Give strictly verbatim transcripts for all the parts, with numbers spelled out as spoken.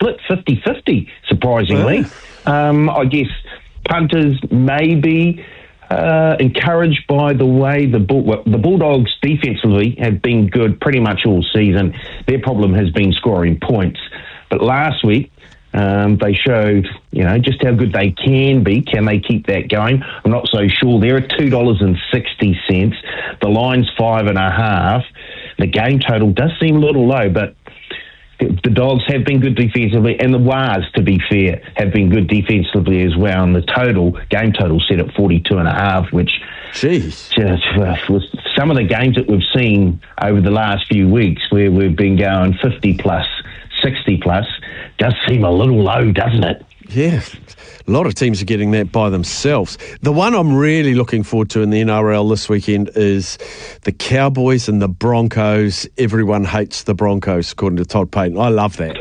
split fifty-fifty, surprisingly. Yeah. Um, I guess punters maybe uh, encouraged by the way the Bull, well, the Bulldogs defensively have been good pretty much all season. Their problem has been scoring points. But last week, Um, they showed, you know, just how good they can be. Can they keep that going? I'm not so sure. They're at two dollars sixty. The line's five and a half. The game total does seem a little low, but the Dogs have been good defensively, and the Wars, to be fair, have been good defensively as well. And the total, game total set at forty-two and a half, which Jeez. just uh, was some of the games that we've seen over the last few weeks where we've been going fifty plus, sixty plus, does seem a little low, doesn't it? Yeah, a lot of teams are getting that by themselves. The one I'm really looking forward to in the N R L this weekend is the Cowboys and the Broncos. Everyone hates the Broncos, according to Todd Payton. I love that.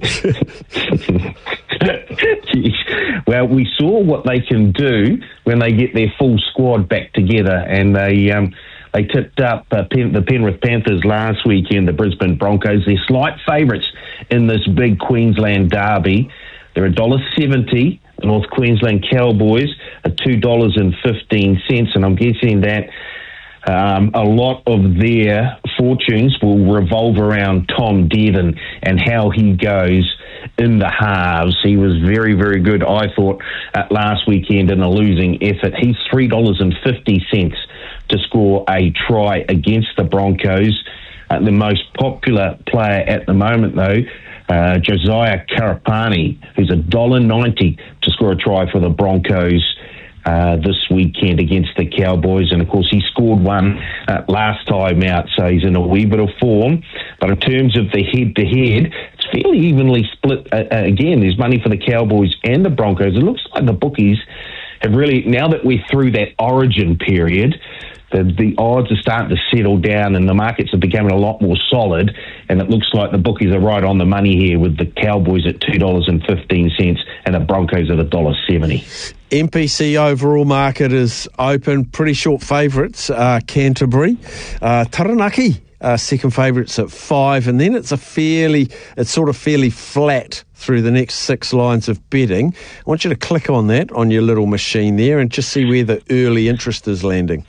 Well, we saw what they can do when they get their full squad back together, and they um, they tipped up uh, Pen- the Penrith Panthers last weekend, the Brisbane Broncos. They're slight favourites in this big Queensland derby. They're one dollar seventy. The North Queensland Cowboys are two dollars fifteen, and I'm guessing that um, a lot of their fortunes will revolve around Tom Devon and how he goes in the halves. He was very, very good, I thought, uh, last weekend in a losing effort. He's three dollars fifty to score a try against the Broncos. Uh, the most popular player at the moment, though, Uh, Josiah Karapani, who's one dollar ninety to score a try for the Broncos uh, this weekend against the Cowboys. And, of course, he scored one uh, last time out, so he's in a wee bit of form. But in terms of the head-to-head, it's fairly evenly split. Uh, uh, again, there's money for the Cowboys and the Broncos. It looks like the bookies have really, now that we're through that origin period, The, the odds are starting to settle down and the markets are becoming a lot more solid, and it looks like the bookies are right on the money here with the Cowboys at two dollars fifteen and the Broncos at one dollar seventy. N P C overall market is open. Pretty short favourites, uh, Canterbury. Uh, Taranaki, uh, second favourites at five, and then it's a fairly, it's sort of fairly flat through the next six lines of betting. I want you to click on that on your little machine there and just see where the early interest is landing.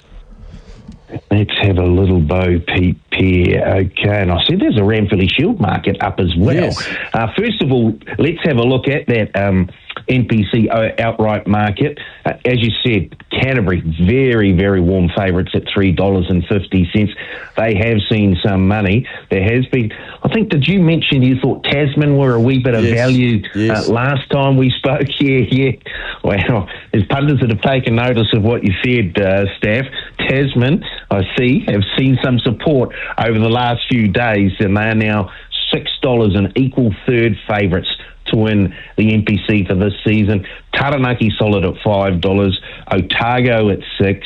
Let's have a little bo peep here. Okay, and I see there's a Ramphilly Shield market up as well. Yes. Uh, first of all, let's have a look at that um, N P C outright market. Uh, as you said, Canterbury, very, very warm favourites at three dollars fifty. They have seen some money. There has been, I think, did you mention you thought Tasman were a wee bit of yes. value yes. uh, last time we spoke? Yeah, yeah. Well, there's punters that have taken notice of what you said, uh, Staff. Tasman, I see, have seen some support over the last few days, and they are now six dollars and equal third favourites to win the N P C for this season. Taranaki solid at five dollars, Otago at six.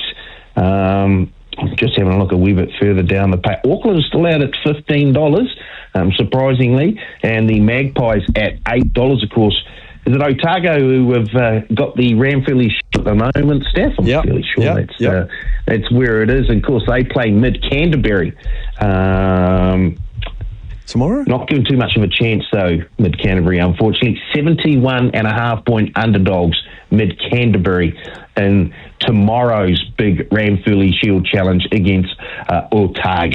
Um, just having a look a wee bit further down the pack. Auckland is still out at fifteen dollars, um, surprisingly, and the Magpies at eight dollars, of course. Is it Otago who have uh, got the Ramphilly at the moment, Steph? I'm yep. fairly sure yep. that's, yep. uh, that's where it is. And, of course, they play mid-Canterbury. Um, Tomorrow? Not given too much of a chance, though, mid-Canterbury, unfortunately. seventy-one and a half point underdogs, mid-Canterbury, in tomorrow's big Ramphilly Shield challenge against uh, Otago.